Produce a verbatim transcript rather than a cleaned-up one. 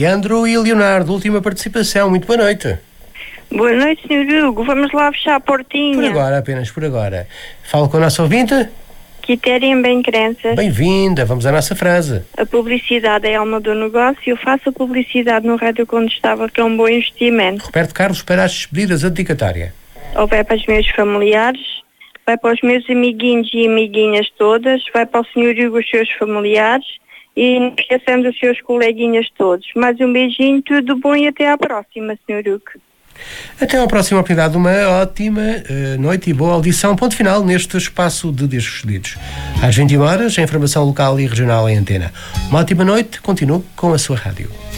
Leandro e Leonardo, última participação. Muito boa noite. Boa noite, senhor Hugo. Vamos lá fechar a portinha. Por agora, apenas por agora. Falo com a nossa ouvinte. Quitéria em Bem-Crenças. Bem-vinda, vamos à nossa frase. A publicidade é a alma do negócio. Eu faço a publicidade no rádio condestável, que é um bom investimento. Roberto Carlos, para as despedidas, a dedicatória. Ou vai para os meus familiares, vai para os meus amiguinhos e amiguinhas todas, vai para o senhor Hugo e os seus familiares e não esquecendo os seus coleguinhas todos. Mais um beijinho, tudo bom e até à próxima, senhor Hugo. Até à próxima oportunidade, uma ótima uh, noite e boa audição. Ponto final neste espaço de Discos Cedidos. Às vinte e uma horas, a informação local e regional em antena. Uma ótima noite, continuo com a sua rádio.